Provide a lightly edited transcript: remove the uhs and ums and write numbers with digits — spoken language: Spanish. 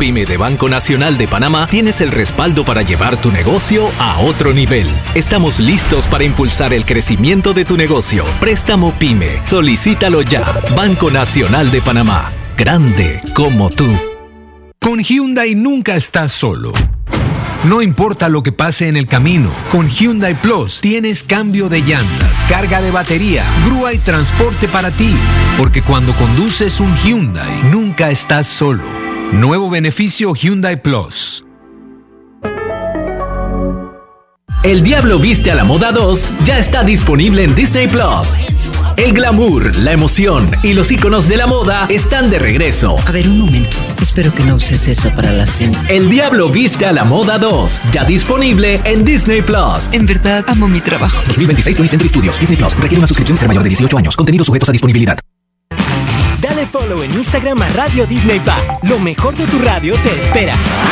PYME de Banco Nacional de Panamá, tienes el respaldo para llevar tu negocio a otro nivel. Estamos listos para impulsar el crecimiento de tu negocio. Préstamo PYME. Solicítalo ya. Banco Nacional de Panamá. Grande como tú. Con Hyundai nunca estás solo. No importa lo que pase en el camino, con Hyundai Plus tienes cambio de llantas, carga de batería, grúa y transporte para ti. Porque cuando conduces un Hyundai, nunca estás solo. Nuevo beneficio Hyundai Plus. El Diablo Viste a la Moda 2 ya está disponible en Disney Plus. El glamour, la emoción y los íconos de la moda están de regreso. A ver, un momento. Espero que no uses eso para la cena. El Diablo Viste a la Moda 2, ya disponible en Disney Plus. En verdad, amo mi trabajo. 2026 20th Century Studios. Disney Plus requiere una suscripción y ser mayor de 18 años. Contenidos sujetos a disponibilidad. Dale follow en Instagram a Radio Disney Pa. Lo mejor de tu radio te espera.